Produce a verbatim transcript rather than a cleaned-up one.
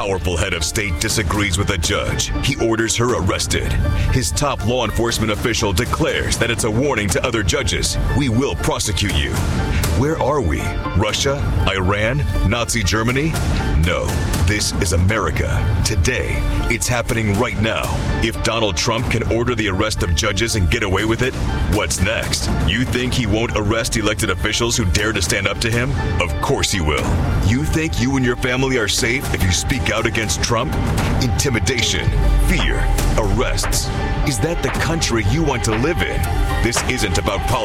powerful head of state disagrees with a judge. He orders her arrested. His top law enforcement official declares that it's a warning to other judges. We will prosecute you. Where are we? Russia? Iran? Nazi Germany? No, this is America. Today, it's happening right now. If Donald Trump can order the arrest of judges and get away with it, what's next? You think he won't arrest elected officials who dare to stand up to him? Of course he will. You think you and your family are safe if you speak out against Trump? Intimidation, fear, arrests. Is that the country you want to live in? This isn't about politics.